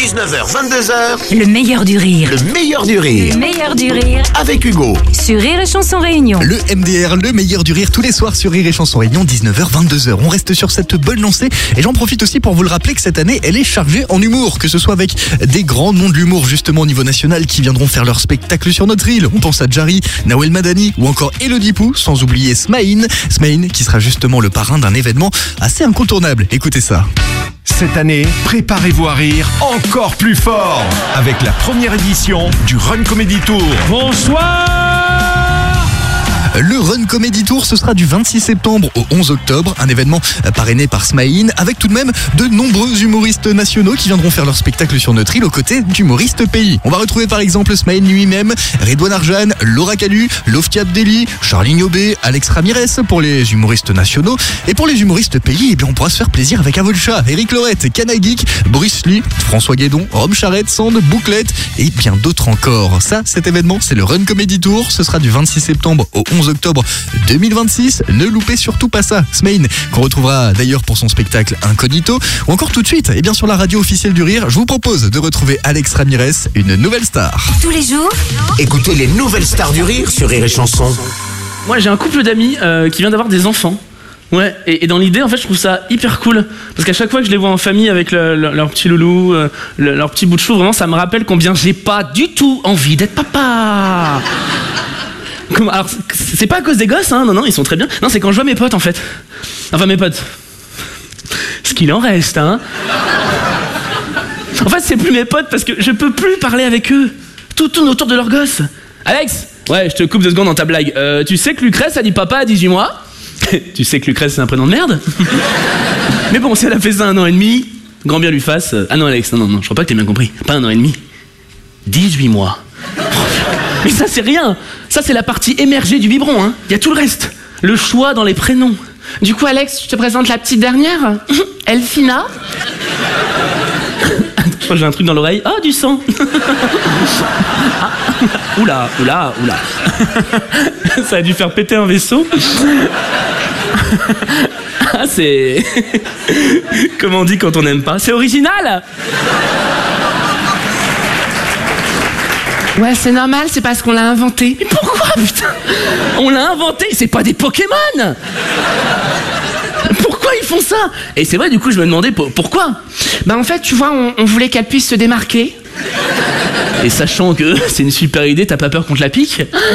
19h, 22h. Le meilleur du rire. Le meilleur du rire. Le meilleur du rire. Avec Hugo. Sur Rire et Chanson Réunion. Le MDR, le meilleur du rire, tous les soirs sur Rire et Chanson Réunion, 19h, 22h. On reste sur cette bonne lancée et j'en profite aussi pour vous le rappeler que cette année, elle est chargée en humour, que ce soit avec des grands noms de l'humour justement au niveau national qui viendront faire leur spectacle sur notre île. On pense à Jarry, Nawel Madani ou encore Elodie Pou, sans oublier Smaïn qui sera justement le parrain d'un événement assez incontournable. Écoutez ça. Cette année, préparez-vous à rire encore plus fort avec la première édition du Run Comedy Tour. Bonsoir. Le Run Comedy Tour, ce sera du 26 septembre au 11 octobre, un événement parrainé par Smaïn, avec tout de même de nombreux humoristes nationaux qui viendront faire leur spectacle sur notre île aux côtés d'humoristes pays. On va retrouver par exemple Smaïn lui-même, Redouane Arjan, Laura Calu, Lofty Abdelli, Charlie Niobé, Alex Ramirez pour les humoristes nationaux. Et pour les humoristes pays, on pourra se faire plaisir avec Avolcha, Eric Lorette, Kanagik, Bruce Lee, François Guédon, Rome Charrette, Sand, Bouclette et bien d'autres encore. Ça, cet événement, c'est le Run Comedy Tour. Ce sera du 26 septembre au 11 octobre 2026. Ne loupez surtout pas ça. Smaïn, qu'on retrouvera d'ailleurs pour son spectacle Incognito. Ou encore tout de suite, et bien sur la radio officielle du rire, je vous propose de retrouver Alex Ramirez, une nouvelle star. Tous les jours. Écoutez les nouvelles stars du rire sur Rire et Chanson. Moi j'ai un couple d'amis qui vient d'avoir des enfants. Ouais, et dans l'idée en fait je trouve ça hyper cool. Parce qu'à chaque fois que je les vois en famille avec leur petit loulou, leur petit bout de chou, vraiment ça me rappelle combien j'ai pas du tout envie d'être papa. Alors, c'est pas à cause des gosses, hein, non, ils sont très bien. Non, c'est quand je vois mes potes, en fait. Enfin, mes potes. Ce qu'il en reste, hein. En fait, c'est plus mes potes parce que je peux plus parler avec eux. Tout tourne autour de leurs gosses. Alex, ouais, je te coupe 2 secondes dans ta blague. Tu sais que Lucrèce a dit papa à 18 mois? Tu sais que Lucrèce, c'est un prénom de merde? Mais bon, si elle a fait ça 1 an et demi, grand bien lui fasse. Ah non, Alex, non, je crois pas que t'aies bien compris. Pas 1 an et demi. 18 mois. Mais ça c'est rien, ça c'est la partie émergée du biberon, hein. Il y a tout le reste, le choix dans les prénoms. Du coup Alex, je te présente la petite dernière, Elfina. Je crois que j'ai un truc dans l'oreille, oh du sang. Ah. Oula. Ça a dû faire péter un vaisseau. Ah c'est... Comment on dit quand on n'aime pas? C'est original. Ouais, c'est normal, c'est parce qu'on l'a inventé. Mais pourquoi, putain? On l'a inventé, c'est pas des Pokémon. Pourquoi ils font ça? Et c'est vrai, du coup, je me demandais pourquoi. Bah en fait, tu vois, on voulait qu'elle puisse se démarquer. Et sachant que c'est une super idée, t'as pas peur qu'on te la pique?